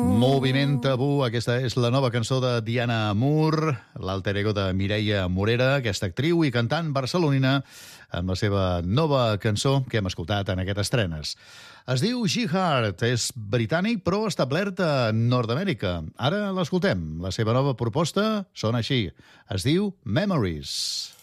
Moviment Tabú, aquesta és la nova cançó de Diana Moore, l'alter ego de Mireia Morera, aquesta actriu i cantant barcelonina, amb la seva nova cançó que hem escoltat en aquestes estrenes. Es diu G-Heart, és britànic però establert a Nord-Amèrica. Ara l'escoltem. La seva nova proposta sona així. Es diu Memories.